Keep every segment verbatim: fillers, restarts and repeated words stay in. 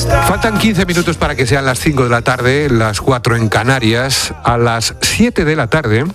Faltan quince minutos para que sean las cinco de la tarde, las cuatro en Canarias. A las siete de la tarde,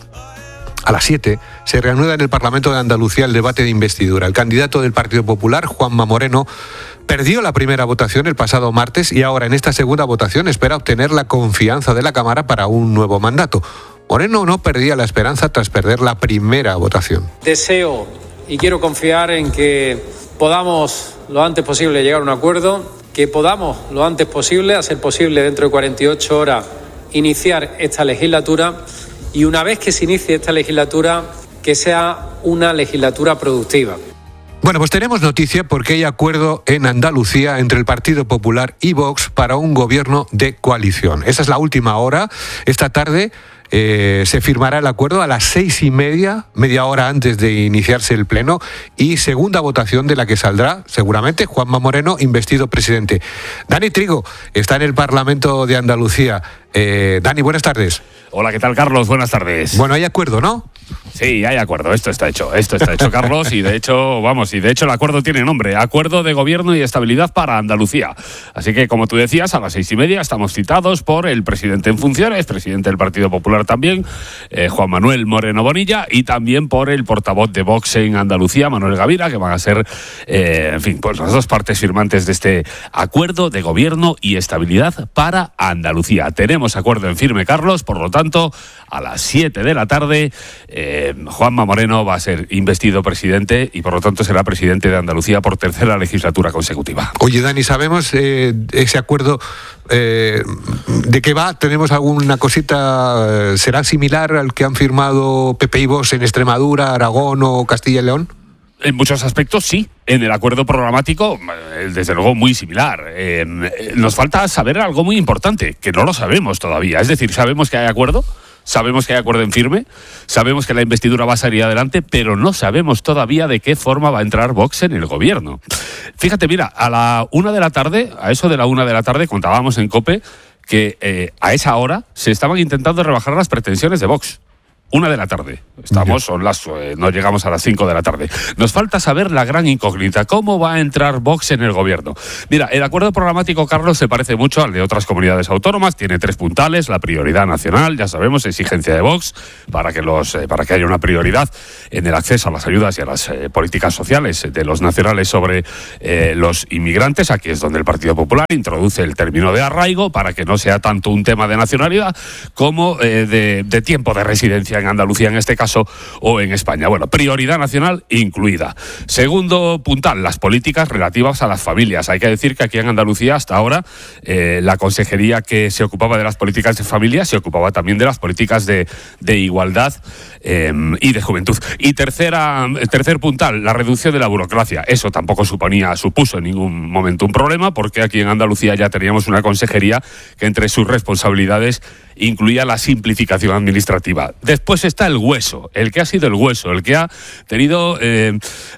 a las siete, se reanuda en el Parlamento de Andalucía el debate de investidura. El candidato del Partido Popular, Juanma Moreno, perdió la primera votación el pasado martes y ahora en esta segunda votación espera obtener la confianza de la Cámara para un nuevo mandato. Moreno no perdía la esperanza tras perder la primera votación. Deseo y quiero confiar en que podamos lo antes posible llegar a un acuerdo, que podamos lo antes posible, a ser posible dentro de cuarenta y ocho horas, iniciar esta legislatura y una vez que se inicie esta legislatura, que sea una legislatura productiva. Bueno, pues tenemos noticia porque hay acuerdo en Andalucía entre el Partido Popular y Vox para un gobierno de coalición. Esa es la última hora. Esta tarde eh, se firmará el acuerdo a las seis y media, media hora antes de iniciarse el pleno, y segunda votación de la que saldrá, seguramente, Juanma Moreno, investido presidente. Dani Trigo está en el Parlamento de Andalucía. Eh, Dani, buenas tardes. Hola, ¿qué tal, Carlos? Buenas tardes. Bueno, hay acuerdo, ¿no? Sí, hay acuerdo. Esto está hecho. Esto está hecho, Carlos. Y de hecho, vamos, y de hecho el acuerdo tiene nombre. Acuerdo de Gobierno y Estabilidad para Andalucía. Así que, como tú decías, a las seis y media estamos citados por el presidente en funciones, presidente del Partido Popular también, eh, Juan Manuel Moreno Bonilla, y también por el portavoz de Vox en Andalucía, Manuel Gavira, que van a ser, eh, en fin, pues las dos partes firmantes de este Acuerdo de Gobierno y Estabilidad para Andalucía. Tenemos acuerdo en firme, Carlos, por lo tanto, a las siete de la tarde, eh, Juanma Moreno va a ser investido presidente y por lo tanto será presidente de Andalucía por tercera legislatura consecutiva. Oye, Dani, ¿sabemos eh, ese acuerdo eh, de qué va? ¿Tenemos alguna cosita? ¿Será similar al que han firmado P P y Vox en Extremadura, Aragón o Castilla y León? En muchos aspectos sí. En el acuerdo programático, desde luego, muy similar. Eh, nos falta saber algo muy importante, que no lo sabemos todavía. Es decir, sabemos que hay acuerdo, sabemos que hay acuerdo en firme, sabemos que la investidura va a salir adelante, pero no sabemos todavía de qué forma va a entrar Vox en el gobierno. Fíjate, mira, a la una de la tarde, a eso de la una de la tarde, contábamos en COPE que eh, a esa hora se estaban intentando rebajar las pretensiones de Vox. Una de la tarde. Estamos, son las, eh, no llegamos a las cinco de la tarde. Nos falta saber la gran incógnita. ¿Cómo va a entrar Vox en el gobierno? Mira, el acuerdo programático, Carlos, se parece mucho al de otras comunidades autónomas. Tiene tres puntales. La prioridad nacional, ya sabemos, exigencia de Vox para que, los, eh, para que haya una prioridad en el acceso a las ayudas y a las eh, políticas sociales de los nacionales sobre eh, los inmigrantes. Aquí es donde el Partido Popular introduce el término de arraigo para que no sea tanto un tema de nacionalidad como eh, de, de tiempo de residencia en Andalucía en este caso o en España. Bueno, prioridad nacional incluida. Segundo puntal, las políticas relativas a las familias. Hay que decir que aquí en Andalucía hasta ahora eh, la consejería que se ocupaba de las políticas de familia se ocupaba también de las políticas de, de igualdad eh, y de juventud. Y tercera, tercer puntal, la reducción de la burocracia. Eso tampoco suponía, supuso en ningún momento un problema porque aquí en Andalucía ya teníamos una consejería que entre sus responsabilidades incluía la simplificación administrativa. Después está el hueso, el que ha sido el hueso, el que ha tenido eh,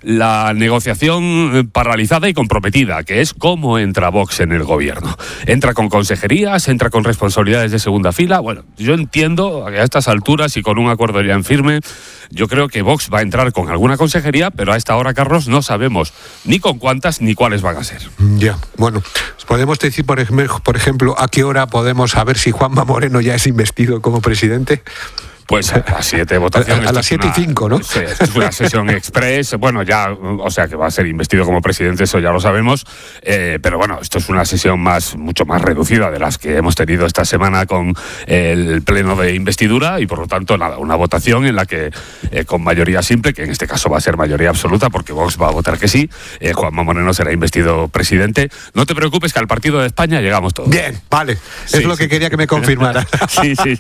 la negociación paralizada y comprometida, que es cómo entra Vox en el gobierno. Entra con consejerías, entra con responsabilidades de segunda fila. Bueno, yo entiendo que a estas alturas y con un acuerdo ya en firme, yo creo que Vox va a entrar con alguna consejería, pero a esta hora, Carlos, no sabemos ni con cuántas ni cuáles van a ser. Ya, bueno, podemos decir, por ejemplo, por ejemplo, a qué hora podemos saber si Juanma Moreno ya es investido como presidente. Pues a las siete votaciones. A, a las siete y cinco, ¿no? Sí, es una sesión express. Bueno, ya, o sea, que va a ser investido como presidente, eso ya lo sabemos. Eh, pero bueno, esto es una sesión más, mucho más reducida de las que hemos tenido esta semana con el pleno de investidura y por lo tanto, nada, una votación en la que eh, con mayoría simple, que en este caso va a ser mayoría absoluta porque Vox va a votar que sí, eh, Juanma Moreno será investido presidente. No te preocupes que al partido de España llegamos todos. Bien, vale. Sí, es lo sí. que quería que me confirmara. Sí, sí.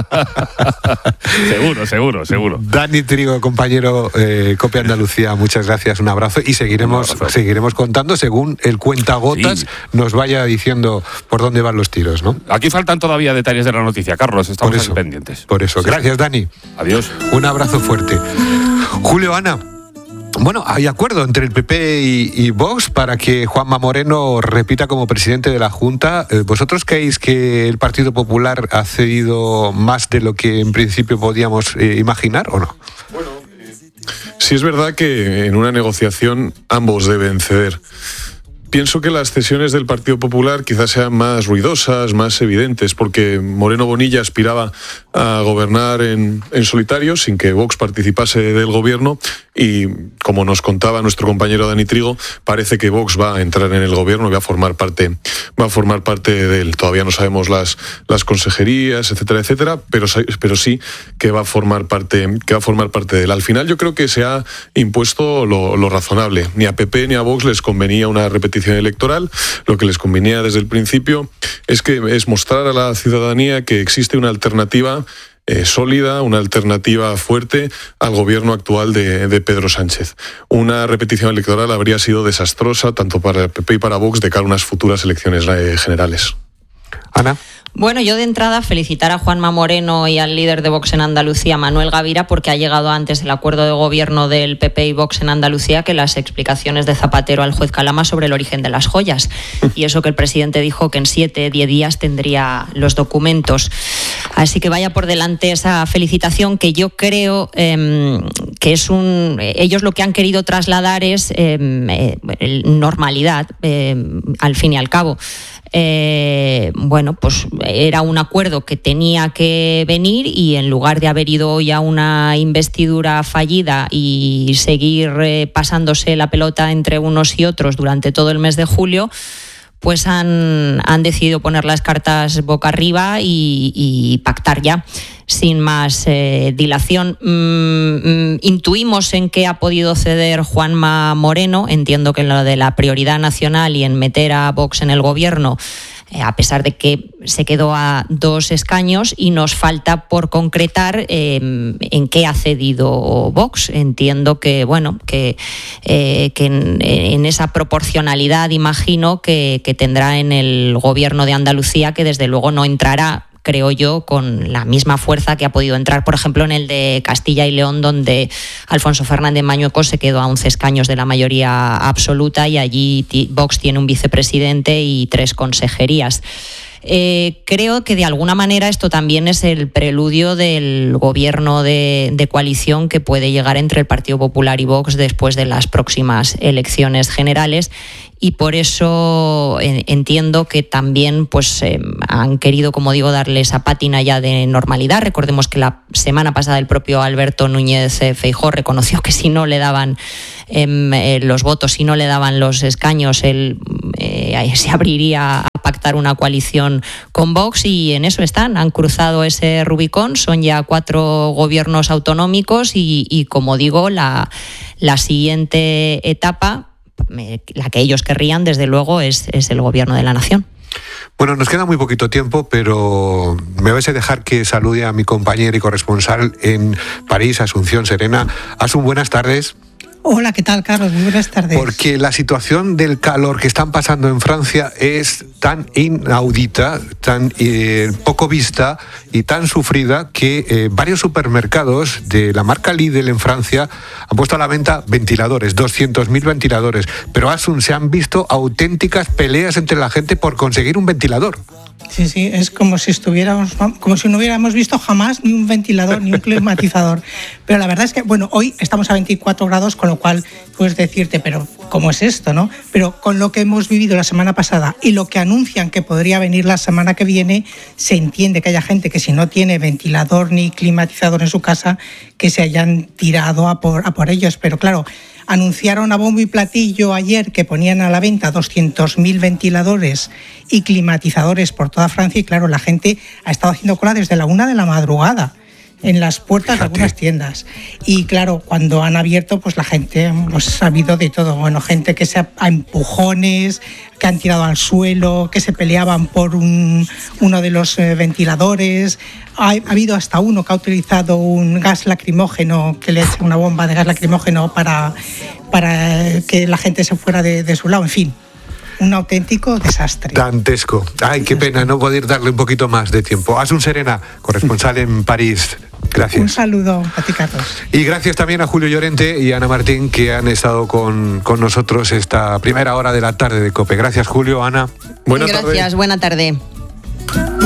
Seguro, seguro, seguro. Dani Trigo, compañero eh, COPE Andalucía, muchas gracias, un abrazo y seguiremos abrazo. seguiremos contando según el cuentagotas sí. nos vaya diciendo por dónde van los tiros, ¿no? Aquí faltan todavía detalles de la noticia, Carlos, estamos por eso, pendientes. Por eso, sí. Gracias, Dani. Adiós. Un abrazo fuerte. Julio, Ana. Bueno, hay acuerdo entre el P P y, y Vox para que Juanma Moreno repita como presidente de la Junta. ¿Vosotros creéis que el Partido Popular ha cedido más de lo que en principio podíamos eh, imaginar o no? Bueno, eh, sí es verdad que en una negociación ambos deben ceder. pienso que las cesiones del Partido Popular quizás sean más ruidosas, más evidentes, porque Moreno Bonilla aspiraba a gobernar en, en solitario, sin que Vox participase del gobierno, y como nos contaba nuestro compañero Dani Trigo, parece que Vox va a entrar en el gobierno y va a formar parte, va a formar parte de él. Todavía no sabemos las, las consejerías, etcétera, etcétera, pero, pero sí que va a formar parte, que va a formar parte de él. Al final yo creo que se ha impuesto lo, lo razonable. Ni a P P ni a Vox les convenía una repetición electoral. Lo que les convenía desde el principio es que es mostrar a la ciudadanía que existe una alternativa Eh, sólida, una alternativa fuerte al gobierno actual de, de Pedro Sánchez. Una repetición electoral habría sido desastrosa tanto para el P P y para Vox de cara a unas futuras elecciones eh, generales. Ana. Bueno, yo de entrada felicitar a Juanma Moreno y al líder de Vox en Andalucía, Manuel Gavira, porque ha llegado antes el acuerdo de gobierno del P P y Vox en Andalucía que las explicaciones de Zapatero al juez Calama sobre el origen de las joyas. Y eso que el presidente dijo que en siete, diez días tendría los documentos. Así que vaya por delante esa felicitación que yo creo eh, que es un... Ellos lo que han querido trasladar es eh, eh, normalidad, eh, al fin y al cabo. Eh, bueno, pues era un acuerdo que tenía que venir y en lugar de haber ido hoy a una investidura fallida y seguir eh, pasándose la pelota entre unos y otros durante todo el mes de julio, pues han, han decidido poner las cartas boca arriba y, y pactar ya, sin más eh, dilación. Mm, mm, intuimos en qué ha podido ceder Juanma Moreno. Entiendo que en lo de la prioridad nacional y en meter a Vox en el gobierno, eh, a pesar de que se quedó a dos escaños, y nos falta por concretar eh, en qué ha cedido Vox. Entiendo que, bueno, que, eh, que en, en esa proporcionalidad, imagino, que, que tendrá en el gobierno de Andalucía, que desde luego no entrará, creo yo, con la misma fuerza que ha podido entrar, por ejemplo, en el de Castilla y León, donde Alfonso Fernández Mañueco se quedó a once escaños de la mayoría absoluta y allí Vox tiene un vicepresidente y tres consejerías. Eh, creo que de alguna manera esto también es el preludio del gobierno de, de coalición que puede llegar entre el Partido Popular y Vox después de las próximas elecciones generales, y por eso eh, entiendo que también pues eh, han querido, como digo, darle esa pátina ya de normalidad. Recordemos que la semana pasada el propio Alberto Núñez Feijóo reconoció que si no le daban eh, eh, los votos, si no le daban los escaños, él eh, se abriría a pactar una coalición con Vox, y en eso están, han cruzado ese Rubicón, son ya cuatro gobiernos autonómicos y, y como digo, la, la siguiente etapa, la que ellos querrían, desde luego, es, es el gobierno de la nación. Bueno, nos queda muy poquito tiempo, pero me vais a dejar que salude a mi compañera y corresponsal en París, Asunción Serena. Asun, buenas tardes. Hola, ¿qué tal, Carlos? Muy buenas tardes. Porque la situación del calor que están pasando en Francia es tan inaudita, tan eh, poco vista y tan sufrida que eh, varios supermercados de la marca Lidl en Francia han puesto a la venta ventiladores, doscientos mil ventiladores. Pero, Asun, se han visto auténticas peleas entre la gente por conseguir un ventilador. Sí, sí, es como si estuviéramos, como si no hubiéramos visto jamás ni un ventilador ni un climatizador. Pero la verdad es que, bueno, hoy estamos a veinticuatro grados, con lo cual puedes decirte, pero ¿cómo es esto, no? Pero con lo que hemos vivido la semana pasada y lo que anuncian que podría venir la semana que viene, se entiende que haya gente que si no tiene ventilador ni climatizador en su casa, que se hayan tirado a por, a por ellos. Pero claro, anunciaron a bombo y platillo ayer que ponían a la venta doscientos mil ventiladores y climatizadores por toda Francia, y claro, la gente ha estado haciendo cola desde la una de la madrugada en las puertas Fíjate. de algunas tiendas. Y claro, cuando han abierto, pues la gente pues, ha habido de todo. Bueno, gente que se ha a empujones, que han tirado al suelo, que se peleaban por un, uno de los eh, ventiladores. Ha, ha habido hasta uno que ha utilizado un gas lacrimógeno, que le echa una bomba de gas lacrimógeno para, para que la gente se fuera de, de su lado. En fin, un auténtico desastre. Dantesco. Ay, qué pena no poder darle un poquito más de tiempo. Asun Serena, corresponsal en París. Gracias. Un saludo a ti, Carlos. Y gracias también a Julio Llorente y a Ana Martín, que han estado con, con nosotros esta primera hora de la tarde de COPE. Gracias, Julio, Ana. Buenas tardes. Gracias, buena tarde.